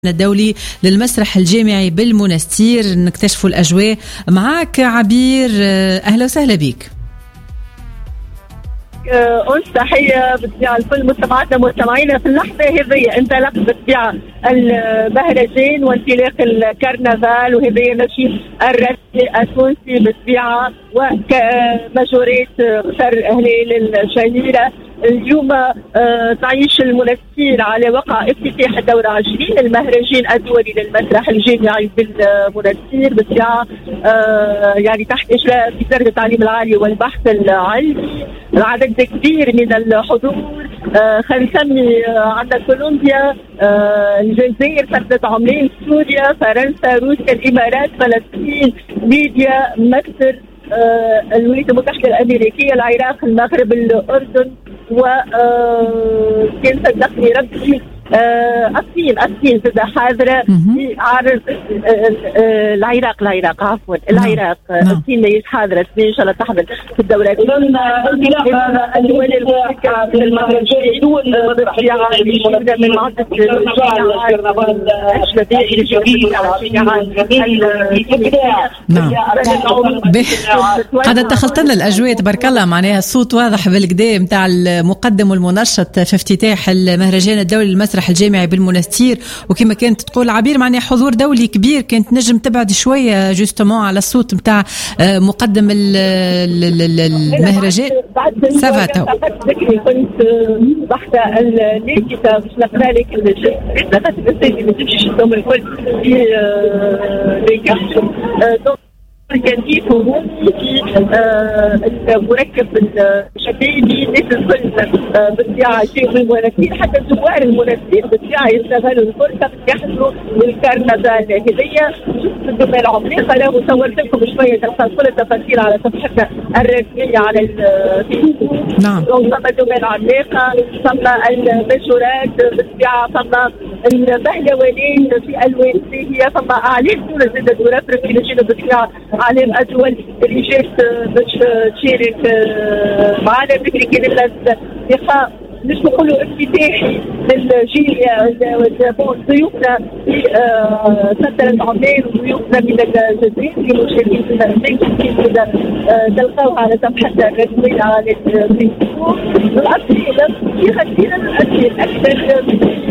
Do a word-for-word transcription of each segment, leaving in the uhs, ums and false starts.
الدولي للمسرح الجامعي بالمنستير نكتشفوا الأجواء معك عبير. أهلا وسهلا بك. أنت تحية بالطبيعة لكل مستمعاتنا ومستمعينا في اللحظة هذه انطلاق بالطبيعة المهرجان وانطلاق الكرنفال وهذه النشيد الرسمي التونسي بالطبيعة وكماجوريت قصر هلال الشهيرة. اليوم تعيش المنستير على وقع افتتاح الدورة عشرين المهرجان الدولي للمسرح الجامعي بالمنستير بالطبيعة يعني تحت إشراف وزارة التعليم العالي والبحث العلمي. عدد كبير من الحضور خلينا نسمي عندنا كولومبيا، الجزائر، سلطنة عمان، سوريا، فرنسا، روسيا، الإمارات، فلسطين، ليبيا، مصر، الولايات المتحدة الأمريكية، العراق، المغرب، الأردن وكان صدقني ربي الصين الصين تبدا حاضرة في عرض العراق العراق عفوا العراق الصين ليس حاضرة ان شاء الله تحضر في الدورة الدول المشاركة في المهرجان دول من عدة نعم. قد دخلت لنا الأجواء تبارك الله، معناها الصوت واضح بالكدا متاع المقدم والمنشط في افتتاح المهرجان الدولي للمسرح الجامعي بالمنستير. وكما كانت تقول عبير معناها حضور دولي كبير، كانت نجم تبعد شوية جوستمون على الصوت متاع مقدم المهرجان. سافاتو كنت بحث الناكسة باش نقرأ لك لقد الأستاذ ما تمشيش الدوم الكل في ليكاشن كان في فهوم في المركب الشبابي الناس الكل بالطبيعة شيء من المنستير، حتى زوار المنستير بالطبيعة يستغلوا الفرصة يحضروا الكرنفال هذية. شفت الدمى العملاقة لو صورت لكم شوية تلقى كل التفاصيل على صفحتنا الرسمية على الفيسبوك. نعم. ثم الدمى العملاقة، ثم المشورات بالطبيعة، ثم البهلوانين في ألوان زاهية، ثم أعلام تونس زادت ورفرف في لجنة بالطبيعة على الدول اللي جات باش تشارك معنا. بكري كان اللقاء مش نقولوا افتتاحي للجيل ضيوفنا في سلطنة عمان وضيوفنا من الجزائر اللي مشاركين في المهرجان تلقاوها على صفحتنا الرسمية على الفيسبوك. الأسئلة فيها كثير من الأسئلة أكثر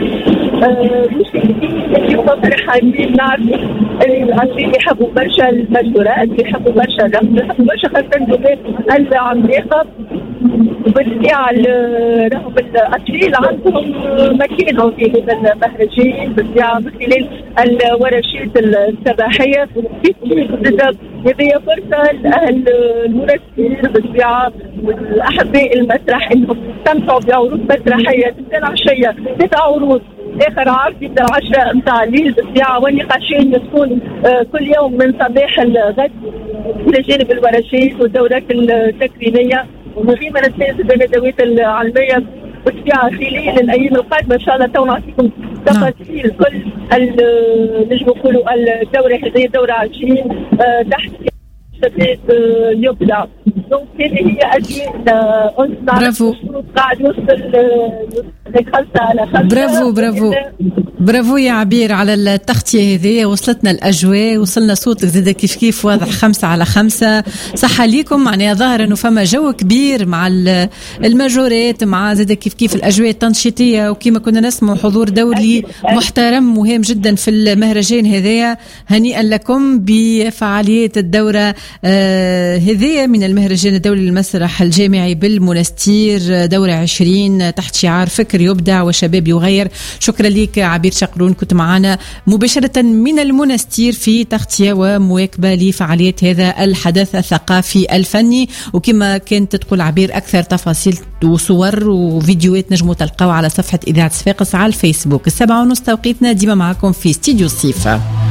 مشاركين اللي هم حابين نعرفوا اللي يحبوا برشا المشورات، اللي يحبوا برشا الرقم، يحبوا برشا خاصة الدولات العملاقة بالطبيعة رغم الأطفال عندهم مكانهم في هذا المهرجان بالطبيعة من خلال الورشات الصباحية. هذه فرصة لأهل المنستير بالطبيعة والأحباء المسرح إنهم يستمتعوا بعروض مسرحية تبدأ العشية ثلاث عروض آخر عرض يبدأ العشرة متاع الليل بالطبيعة، والنقاشين تكون آه كل يوم من صباح الغد إلى جانب الورشات والدورات التكريمية وفي مناسبات الندوات العلمية بالطبيعة خلال الأيام القادمة إن شاء الله. تو نعطيكم تفاصيل كل نجم نقولوا الدورة هذه الدورة عشرين آه تحت شباب آه يبدأ. دونك هذه هي أجواء برافو. قاعد يوصل خمسة على خمسة. برافو برافو برافو يا عبير على التغطية هذه، وصلتنا الأجواء، وصلنا صوتك زاد كيف كيف واضح خمسة على خمسة. صح ليكم معناها ظاهر أنه فما جو كبير مع الماجورات، مع زاد كيف كيف الأجواء التنشيطية، وكما كنا نسمع حضور دولي محترم مهم جدا في المهرجان هذايا. هنيئا لكم بفعاليات الدورة آه هذه من المهرجان الدولي للمسرح الجامعي بالمنستير، دورة عشرين تحت شعار فكر يبدع وشباب يغير. شكرا لك عبير شقرون، كنت معنا مباشرة من المنستير في تغطية ومواكبة لفعاليات هذا الحدث الثقافي الفني. وكما كانت تقول عبير أكثر تفاصيل وصور وفيديوهات نجموا تلقاو على صفحة إذاعة صفاقس على الفيسبوك. السبعة ونص توقيتنا، ديما معكم في استديو الصيفة.